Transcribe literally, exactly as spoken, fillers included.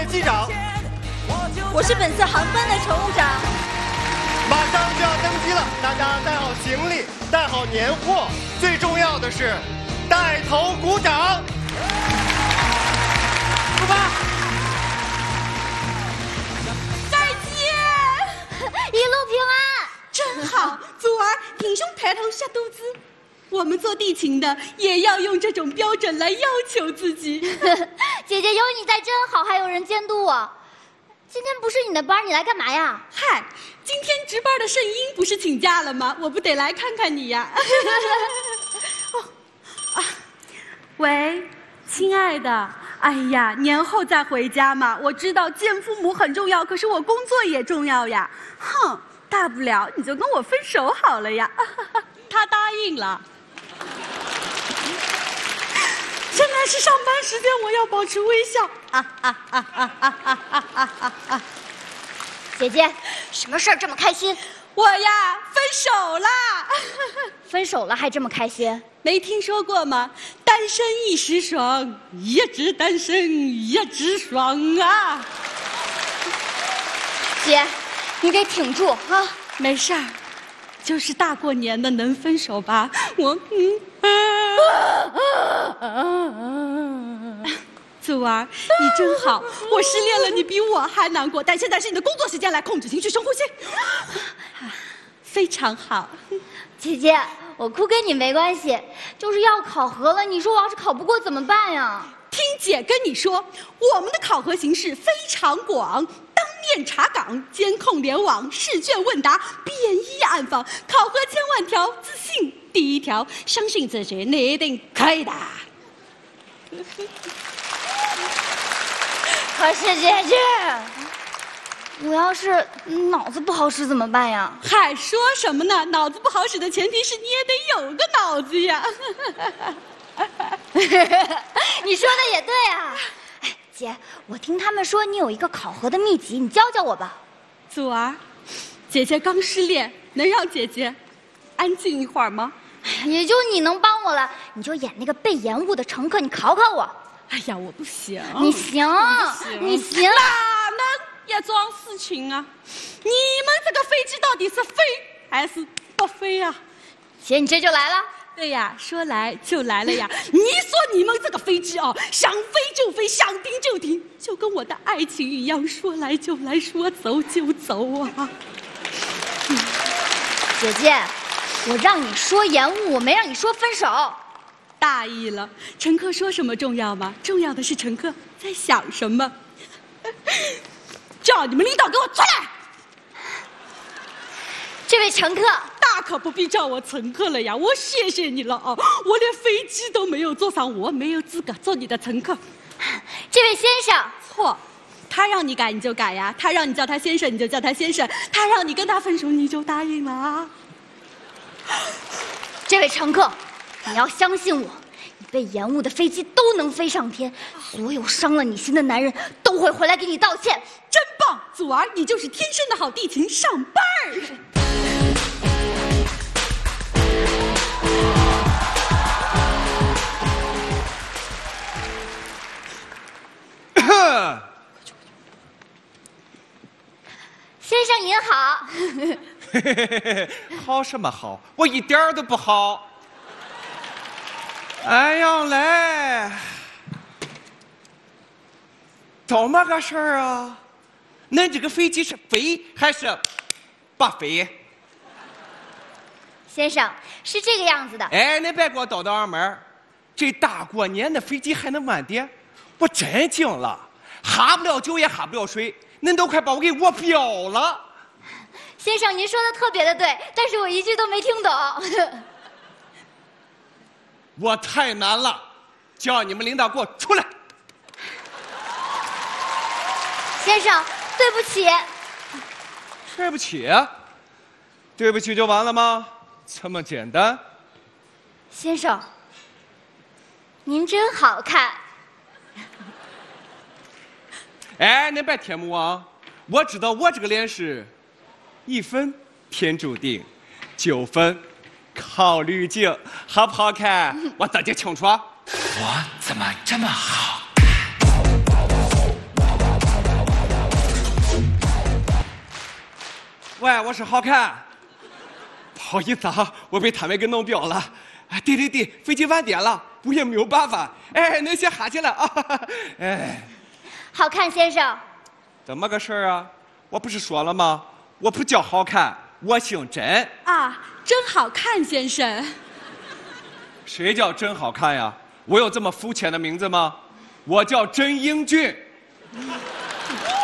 机长， 我是本次航班的乘务长。 马上就要登机了，大家带好行李，带好年货，最重要的是带头鼓掌。出发！ 再见， 一路平安。 真好，祖儿挺胸抬头下肚子。我们做地勤的也要用这种标准来要求自己。 姐姐有你在真好，还有人监督我。今天不是你的班，你来干嘛呀？ 嗨，今天值班的圣婴不是请假了吗？我不得来看看你呀。哦啊，喂，亲爱的，哎呀，年后再回家嘛。我知道见父母很重要，可是我工作也重要呀。哼，大不了你就跟我分手好了呀。他答应了。现在是上班时间，我要保持微笑。啊啊啊啊啊啊啊啊啊！ 姐姐，什么事儿这么开心？ 我呀，分手啦！ 分手了还这么开心？ 没听说过吗？单身一时爽，一直单身一直爽啊！ 姐，你得挺住啊！ 没事儿，就是大过年的能分手吧？我嗯。祖儿，你真好，我失恋了，你比我还难过。但现在是你的工作时间，来控制情绪，深呼吸。非常好。 姐姐，我哭跟你没关系，就是要考核了，你说我要是考不过怎么办呀？ 听姐跟你说，我们的考核形式非常广，当面查岗、监控联网、试卷问答、编译暗访，考核千万条，自信第一条，相信自己，你一定可以的。 可是姐姐，我要是脑子不好使怎么办呀？ 还说什么呢？脑子不好使的前提是你也得有个脑子呀。 你说的也对啊。哎，姐，我听他们说你有一个考核的秘籍，你教教我吧。 祖儿，姐姐刚失恋，能让姐姐安静一会儿吗？ 也就你能帮我了，你就演那个被延误的乘客，你考考我。 哎呀，我不行。 你行，你行。 哪能一桩事情啊？你们这个飞机到底是飞还是不飞呀？ 姐，你这就来了？ 对呀，说来就来了呀！你说你们这个飞机啊，想飞就飞，想停就停，就跟我的爱情一样，说来就来，说走就走啊！ 嗯、姐姐，我让你说延误，我没让你说分手。 大意了，乘客说什么重要吗？重要的是乘客在想什么。叫你们领导给我出来！ 这位乘客， 大可不必叫我乘客了呀，我谢谢你了啊！我连飞机都没有坐上，我没有资格做你的乘客。 这位先生， 错，他让你改你就改呀，他让你叫他先生你就叫他先生，他让你跟他分手你就答应了啊！ 这位乘客，你要相信我，你被延误的飞机都能飞上天，所有伤了你心的男人都会回来给你道歉。 真棒，祖儿，你就是天生的好地勤，上班儿。 先生您好。 嘿嘿嘿嘿，好什么好？我一点儿都不好。哎呀嘞，怎么个事儿啊？恁这个飞机是飞还是不飞？ 先生，是这个样子的。 哎，恁别给我叨叨二门，这大过年的飞机还能慢点？我真惊了，哈不了酒也哈不了水，恁都快把我给我飙了。 先生，您说的特别的对，但是我一句都没听懂。 我太难了，叫你们领导给我出来。 先生，对不起。 对不起？对不起就完了吗？这么简单？ 先生，您真好看。 哎，恁别贴目啊！我知道我这个脸是一分天注定，九分靠滤镜，好不好看？我自己清楚。 我怎么这么好？ 喂，我是好看。不好意思啊，我被他们给弄表了。啊，对对对，飞机晚点了，我也没有办法。哎，那先下去了啊。哎， 好看先生， 怎么个事儿啊？我不是说了吗？我不叫好看，我姓甄。 啊，真好看，先生。 谁叫真好看呀？我有这么肤浅的名字吗？我叫甄英俊。